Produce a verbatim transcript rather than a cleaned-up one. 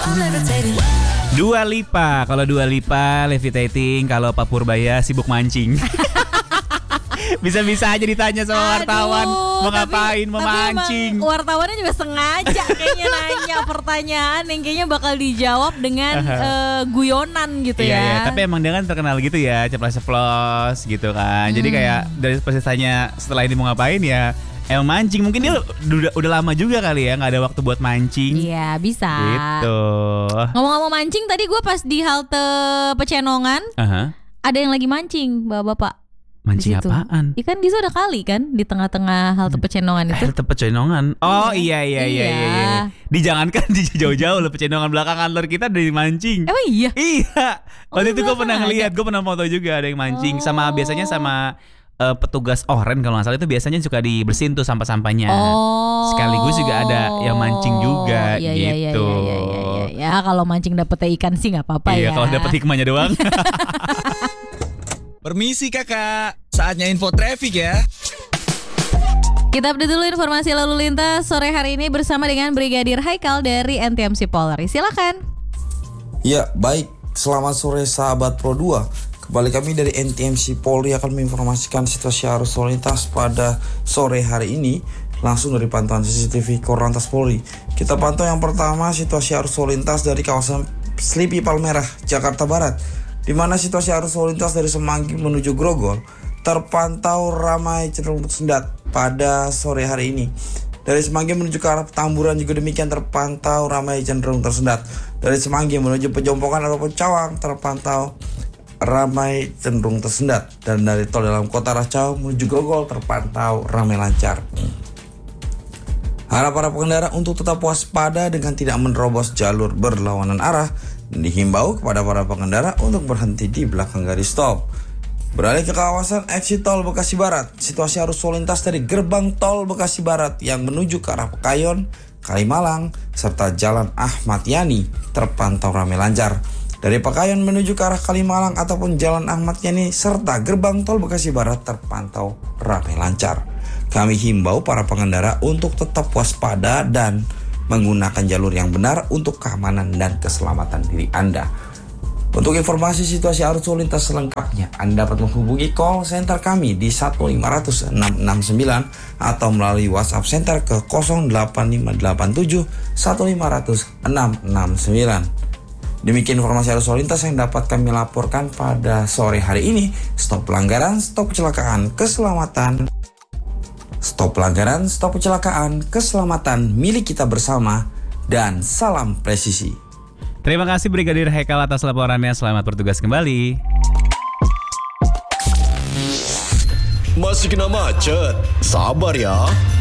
Dua Lipa, kalau Dua Lipa levitating, kalau Pak Purbaya sibuk mancing. Bisa-bisa aja ditanya sama wartawan. Aduh, mau ngapain, tapi, mau tapi mancing. Wartawannya juga sengaja kayaknya nanya pertanyaan yang kayaknya bakal dijawab dengan uh, guyonan gitu iya, ya. Iya, tapi emang dia kan terkenal gitu ya, ceplos-ceplos gitu kan. Hmm. Jadi kayak dari persisanya setelah ini mau ngapain ya, emang mancing. Mungkin dia udah, udah lama juga kali ya, gak ada waktu buat mancing. Iya, bisa. Gitu. Ngomong-ngomong mancing, tadi gue pas di halte Pecenongan, uh-huh. ada yang lagi mancing, bapak-bapak. Mancing apaan? Ikan di sana ada kali kan di tengah-tengah halte Pecenongan itu. Halte Pecenongan. Oh iya iya iya iya. iya. Dijangankan di jauh-jauh loh, Pecenongan belakang kantor kita dari mancing. Emang iya? Iya. Waktu oh, itu gue pernah ngeliat, gue pernah foto juga ada yang mancing. Oh. Sama biasanya sama uh, petugas oren kalau nggak salah, itu biasanya suka dibersihin tuh sampah-sampahnya. Oh. Sekaligus juga ada yang mancing juga iya, gitu. Iya, iya, iya, iya, iya. Ya kalau mancing dapet ikan sih nggak apa-apa iya, ya. Iya kalau dapet hikmahnya doang. Permisi kakak, saatnya info traffic ya. Kita update dulu informasi lalu lintas sore hari ini bersama dengan Brigadir Haikal dari N T M C Polri. Silakan. Ya baik, selamat sore sahabat Pro dua. Kembali kami dari N T M C Polri akan menginformasikan situasi arus lalu lintas pada sore hari ini langsung dari pantauan C C T V Korlantas Polri. Kita pantau yang pertama situasi arus lalu lintas dari kawasan Slipi Palmerah, Jakarta Barat, di mana situasi arus lalu lintas dari Semanggi menuju Grogol terpantau ramai cenderung tersendat pada sore hari ini. Dari Semanggi menuju ke arah Petamburan juga demikian terpantau ramai cenderung tersendat. Dari Semanggi menuju Pejompongan ataupun Cawang terpantau ramai cenderung tersendat. Dan dari tol dalam kota Racau menuju Grogol terpantau ramai lancar. Harap para pengendara untuk tetap waspada dengan tidak menerobos jalur berlawanan arah. Dihimbau kepada para pengendara untuk berhenti di belakang garis stop. Beralih ke kawasan exit tol Bekasi Barat, situasi arus lalu lintas dari gerbang tol Bekasi Barat yang menuju ke arah Pekayon, Kalimalang, serta Jalan Ahmad Yani terpantau ramai lancar. Dari Pekayon menuju ke arah Kalimalang ataupun Jalan Ahmad Yani serta gerbang tol Bekasi Barat terpantau ramai lancar. Kami himbau para pengendara untuk tetap waspada dan menggunakan jalur yang benar untuk keamanan dan keselamatan diri Anda. Untuk informasi situasi arus lalu lintas selengkapnya, Anda dapat menghubungi call center kami di satu lima nol nol enam enam sembilan atau melalui WhatsApp center ke nol delapan lima delapan tujuh satu lima nol nol enam enam sembilan. Demikian informasi arus lalu lintas yang dapat kami laporkan pada sore hari ini. Stop pelanggaran, stop kecelakaan, keselamatan. Stop pelanggaran, stop kecelakaan, keselamatan milik kita bersama, dan salam presisi. Terima kasih Brigadir Haikal atas laporannya. Selamat bertugas kembali. Masih kena macet? Sabar ya.